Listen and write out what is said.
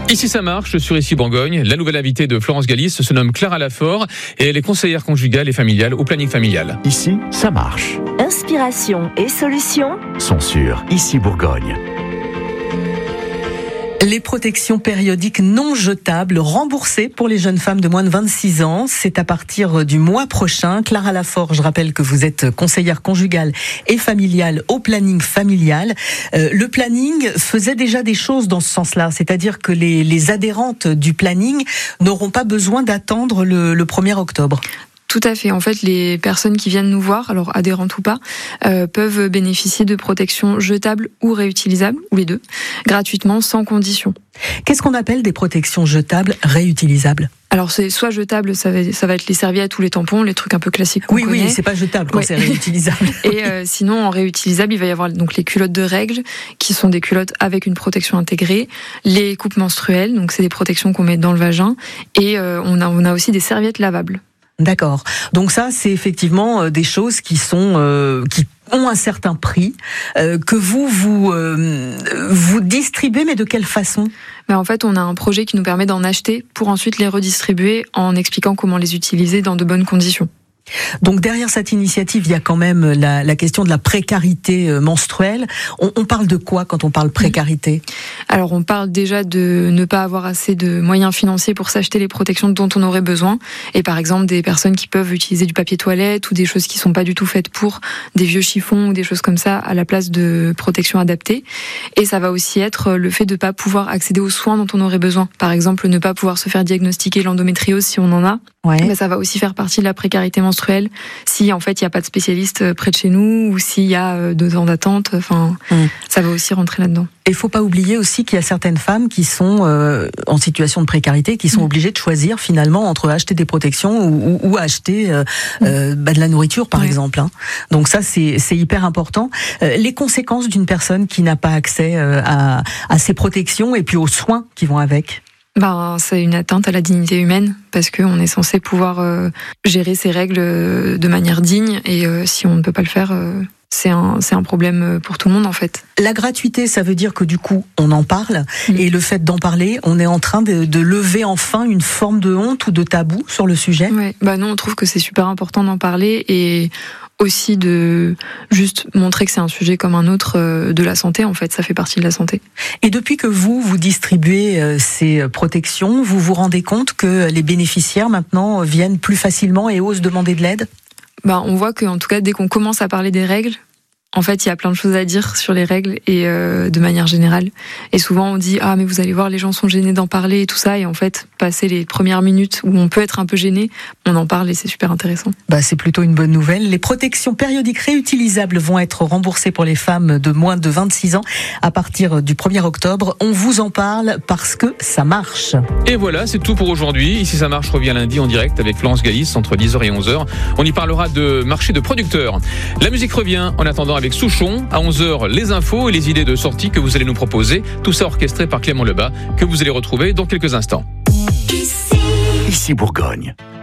Ici ça marche sur Ici Bourgogne. La nouvelle invitée de Florence Galis se nomme Clara Lafort et elle est conseillère conjugale et familiale au planning familial. Ici ça marche. Inspiration et solutions Sont sur Ici Bourgogne. Les protections périodiques non jetables remboursées pour les jeunes femmes de moins de 26 ans. C'est à partir du mois prochain. Clara Lafort, je rappelle que vous êtes conseillère conjugale et familiale au planning familial. Le planning faisait déjà des choses dans ce sens-là, c'est-à-dire que les adhérentes du planning n'auront pas besoin d'attendre le 1er octobre. Tout à fait. En fait, les personnes qui viennent nous voir, alors adhérentes ou pas, peuvent bénéficier de protections jetables ou réutilisables, ou les deux, gratuitement, sans condition. Qu'est-ce qu'on appelle des protections jetables réutilisables ? Alors c'est soit jetable, ça va être les serviettes ou les tampons, les trucs un peu classiques qu'on connaît. Oui, c'est pas jetable quand c'est réutilisable. Et sinon, en réutilisable, il va y avoir donc les culottes de règles, qui sont des culottes avec une protection intégrée, les coupes menstruelles, donc c'est des protections qu'on met dans le vagin, et on a aussi des serviettes lavables. D'accord. Donc ça, c'est effectivement des choses qui sont qui ont un certain prix que vous distribuez, mais de quelle façon ? En fait, on a un projet qui nous permet d'en acheter pour ensuite les redistribuer en expliquant comment les utiliser dans de bonnes conditions. Donc derrière cette initiative, il y a quand même la question de la précarité menstruelle. On parle de quoi quand on parle précarité ? Alors on parle déjà de ne pas avoir assez de moyens financiers pour s'acheter les protections dont on aurait besoin. Et par exemple des personnes qui peuvent utiliser du papier toilette ou des choses qui sont pas du tout faites pour, des vieux chiffons ou des choses comme ça à la place de protections adaptées. Et ça va aussi être le fait de pas pouvoir accéder aux soins dont on aurait besoin. Par exemple, ne pas pouvoir se faire diagnostiquer l'endométriose si on en a. Ouais. Mais ça va aussi faire partie de la précarité menstruelle si en fait il n'y a pas de spécialiste près de chez nous ou s'il y a 2 ans d'attente. Enfin, ça va aussi rentrer là-dedans. Et il faut pas oublier aussi qu'il y a certaines femmes qui sont en situation de précarité, qui sont obligées de choisir finalement entre acheter des protections ou acheter de la nourriture par exemple. Hein. Donc ça c'est hyper important. Les conséquences d'une personne qui n'a pas accès à ces protections et puis aux soins qui vont avec. C'est une atteinte à la dignité humaine parce qu'on est censé pouvoir gérer ses règles de manière digne et si on ne peut pas le faire, c'est un problème pour tout le monde en fait. La gratuité, ça veut dire que du coup, on en parle et le fait d'en parler, on est en train de lever enfin une forme de honte ou de tabou sur le sujet. Ouais. Nous, on trouve que c'est super important d'en parler et aussi de juste montrer que c'est un sujet comme un autre de la santé, en fait, ça fait partie de la santé. Et depuis que vous distribuez ces protections, vous vous rendez compte que les bénéficiaires maintenant viennent plus facilement et osent demander de l'aide ? On voit qu'en tout cas, dès qu'on commence à parler des règles, en fait, il y a plein de choses à dire sur les règles et de manière générale. Et souvent, on dit « Ah, mais vous allez voir, les gens sont gênés d'en parler et tout ça. » Et en fait, passer les premières minutes où on peut être un peu gêné, on en parle et c'est super intéressant. C'est plutôt une bonne nouvelle. Les protections périodiques réutilisables vont être remboursées pour les femmes de moins de 26 ans à partir du 1er octobre. On vous en parle parce que ça marche. Et voilà, c'est tout pour aujourd'hui. Ici ça marche revient lundi en direct avec Florence Galis entre 10h et 11h. On y parlera de marché de producteurs. La musique revient en attendant avec Souchon. À 11h, les infos et les idées de sortie que vous allez nous proposer. Tout ça orchestré par Clément Lebas, que vous allez retrouver dans quelques instants. Ici Bourgogne.